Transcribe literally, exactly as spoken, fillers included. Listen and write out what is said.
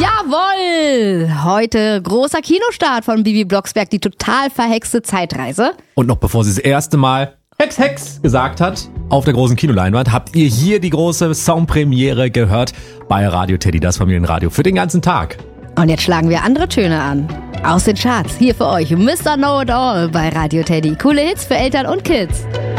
Jawohl! Heute großer Kinostart von Bibi Blocksberg, die total verhexte Zeitreise. Und noch bevor sie das erste Mal Hex, Hex gesagt hat, auf der großen Kinoleinwand, habt ihr hier die große Songpremiere gehört bei Radio Teddy, das Familienradio für den ganzen Tag. Und jetzt schlagen wir andere Töne an. Aus den Charts, hier für euch Mister Know It All bei Radio Teddy. Coole Hits für Eltern und Kids.